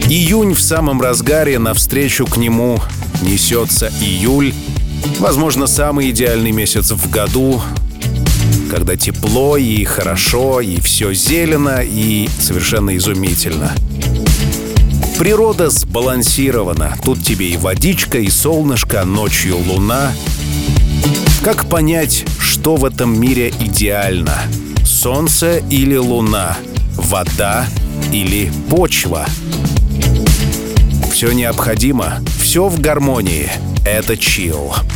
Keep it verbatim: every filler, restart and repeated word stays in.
Июнь в самом разгаре, навстречу к нему несется июль. Возможно, самый идеальный месяц в году, когда тепло и хорошо, и все зелено, и совершенно изумительно. Природа сбалансирована. Тут тебе и водичка, и солнышко, ночью луна. Как понять, что в этом мире идеально? Солнце или луна? Вода или почва? Все необходимо, все в гармонии. Это чилл.